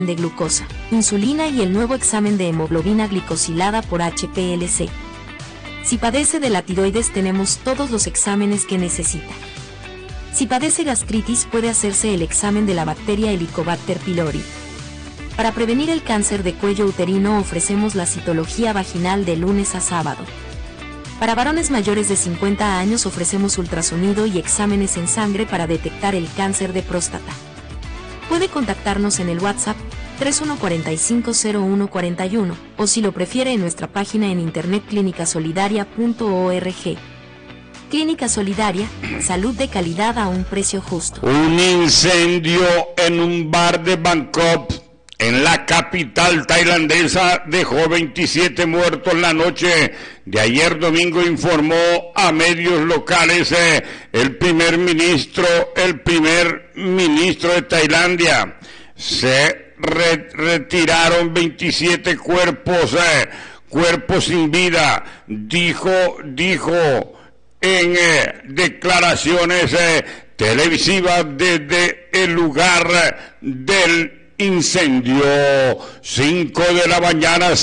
de glucosa, insulina y el nuevo examen de hemoglobina glicosilada por HPLC. Si padece de la tiroides, tenemos todos los exámenes que necesita. Si padece gastritis, puede hacerse el examen de la bacteria Helicobacter pylori. Para prevenir el cáncer de cuello uterino, ofrecemos la citología vaginal de lunes a sábado. Para varones mayores de 50 años, ofrecemos ultrasonido y exámenes en sangre para detectar el cáncer de próstata. Puede contactarnos en el WhatsApp 31450141 o, si lo prefiere, en nuestra página en internet clinicasolidaria.org. Clínica Solidaria, salud de calidad a un precio justo. Un incendio en un bar de Bangkok, en la capital tailandesa, dejó 27 muertos la noche de ayer domingo, informó a medios locales el primer ministro de Tailandia. Se retiraron 27 cuerpos sin vida, dijo en declaraciones televisivas desde el lugar del incendio. 5 de la mañana,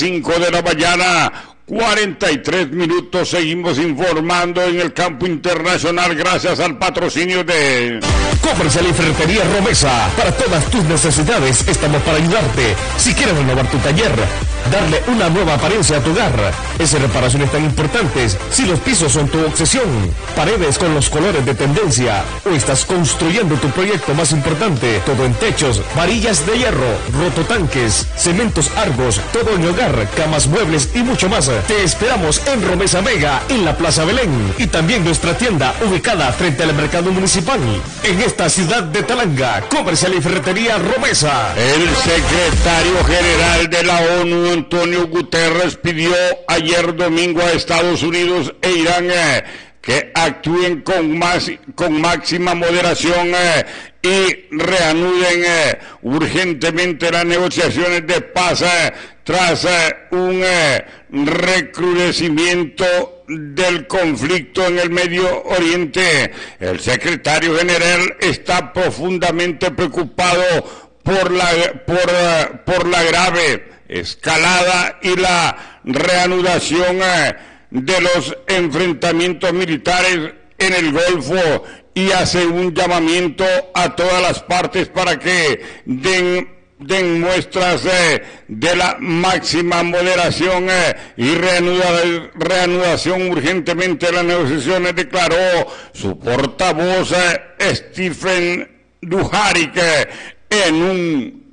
43 minutos, seguimos informando en el campo internacional gracias al patrocinio de Comercial y Ferretería Romesa. Para todas tus necesidades estamos para ayudarte. Si quieres renovar tu taller, darle una nueva apariencia a tu hogar, esas reparaciones tan importantes, si los pisos son tu obsesión, paredes con los colores de tendencia, o estás construyendo tu proyecto más importante, todo en techos, varillas de hierro, rototanques, cementos Argos, todo en hogar, camas, muebles y mucho más. Te esperamos en Romesa Mega, en la Plaza Belén, y también nuestra tienda ubicada frente al mercado municipal, en esta ciudad de Talanga. Comercial y Ferretería Romesa. El secretario general de la ONU, Antonio Guterres, pidió ayer domingo a Estados Unidos e Irán que actúen con máxima moderación y reanuden urgentemente las negociaciones de paz tras un recrudecimiento del conflicto en el Medio Oriente. El secretario general está profundamente preocupado por la grave escalada y la reanudación de los enfrentamientos militares en el Golfo, y hace un llamamiento a todas las partes para que den muestras de la máxima moderación y reanudación urgentemente de las negociaciones, declaró su portavoz Stephen Dujarric en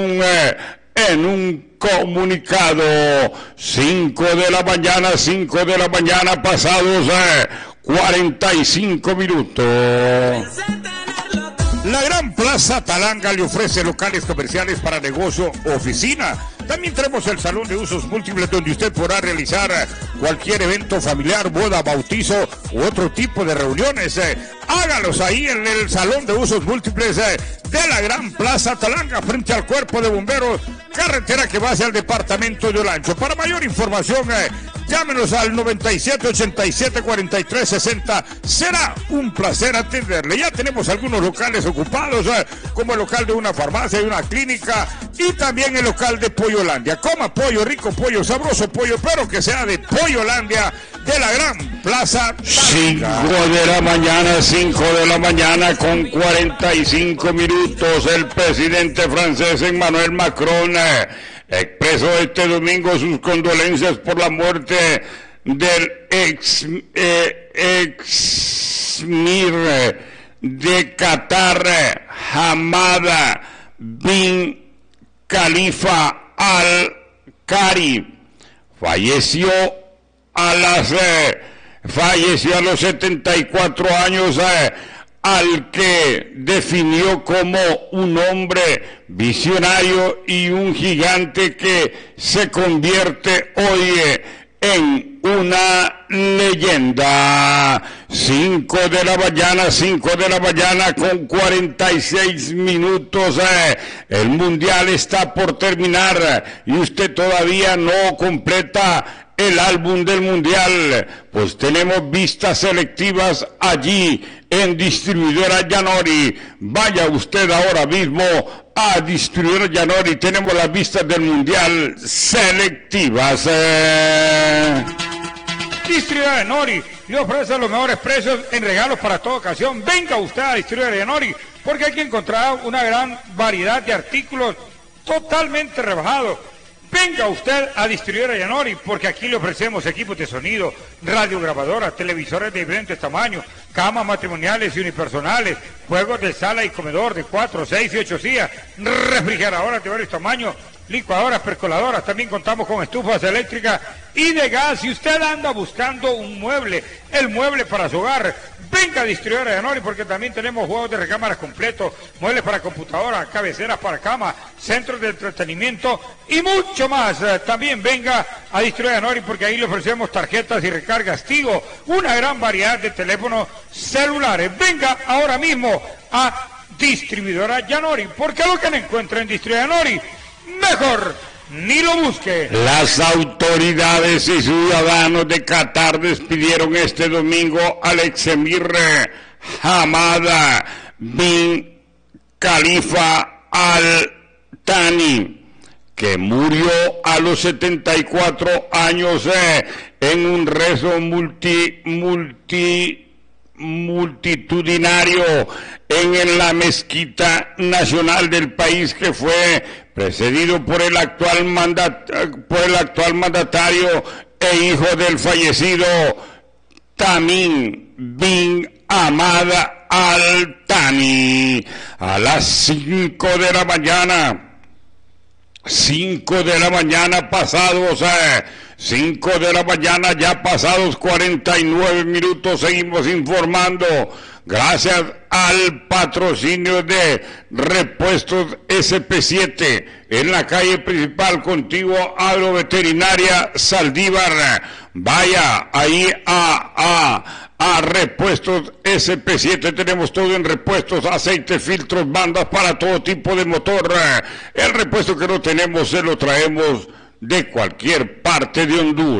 un comunicado. 5 de la mañana pasados 45 minutos. La Gran Plaza Talanga le ofrece locales comerciales para negocio o oficina. También tenemos el salón de usos múltiples, donde usted podrá realizar cualquier evento familiar, boda, bautizo u otro tipo de reuniones. Hágalos ahí en el salón de usos múltiples de la Gran Plaza Talanga, frente al Cuerpo de Bomberos, carretera que va hacia el departamento de Olancho. Para mayor información, llámenos al 9787-4360. Será un placer atenderle. Ya tenemos algunos locales ocupados, como el local de una farmacia y una clínica, y también el local de Pollolandia. Coma pollo rico, pollo sabroso, pollo, pero que sea de Pollolandia, de la Gran Plaza Talanga. 5 de la mañana con 45 minutos. El presidente francés Emmanuel Macron expresó este domingo sus condolencias por la muerte del ex-mir de Qatar, Hamad bin Khalifa al-Thani. Falleció a los 74 años, al que definió como un hombre visionario y un gigante que se convierte hoy en una leyenda. 5 de la mañana con 46 minutos. El mundial está por terminar y usted todavía no completa el álbum del mundial, pues tenemos vistas selectivas allí en Distribuidora Yanori. Vaya usted ahora mismo a Distribuidora Yanori. Tenemos las vistas del Mundial selectivas. Distribuidora Yanori le ofrece los mejores precios en regalos para toda ocasión. Venga usted a Distribuidora Yanori, porque aquí encontrará una gran variedad de artículos totalmente rebajados. Venga usted a Distribuidora Yanori, porque aquí le ofrecemos equipos de sonido, radiograbadoras, televisores de diferentes tamaños, camas matrimoniales y unipersonales, juegos de sala y comedor de 4, 6 y 8 sillas, refrigeradoras de varios tamaños, licuadoras, percoladoras. También contamos con estufas eléctricas y de gas. Si usted anda buscando un mueble, el mueble para su hogar, venga a Distribuidora Yanori, porque también tenemos juegos de recámaras completos, muebles para computadora, cabeceras para cama, centros de entretenimiento y mucho más. También venga a Distribuidora Yanori, porque ahí le ofrecemos tarjetas y recargas Tigo, una gran variedad de teléfonos celulares. Venga ahora mismo a Distribuidora Yanori, porque lo que no encuentra en Distribuidora Yanori, mejor ni lo busque. Las autoridades y ciudadanos de Qatar despidieron este domingo al exemir Hamad bin Khalifa Al Thani, que murió a los 74 años en un rezo multitudinario en la mezquita nacional del país, que fue precedido por el actual mandatario e hijo del fallecido Tamim bin Hamad Al Thani. A las 5 de la mañana pasados 5 de la mañana, ya pasados 49 minutos, seguimos informando gracias al patrocinio de Repuestos SP7 en la calle principal contiguo Agroveterinaria Saldívar. Vaya ahí a Repuestos SP7, tenemos todo en repuestos, aceites, filtros, bandas para todo tipo de motor. El repuesto que no tenemos se lo traemos de cualquier parte de Honduras.